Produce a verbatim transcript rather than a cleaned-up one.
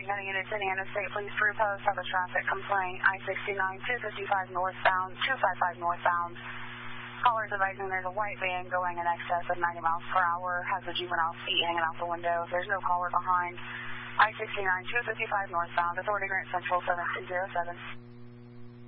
County units, Indiana State Police through post, have a traffic complaint. I sixty-nine, two fifty-five northbound, two fifty-five northbound. Callers advising there's a white van going in excess of ninety miles per hour, has a juvenile seat hanging out the window. There's no caller behind. I sixty-nine, two fifty-five northbound, authority grant central seven two zero seven.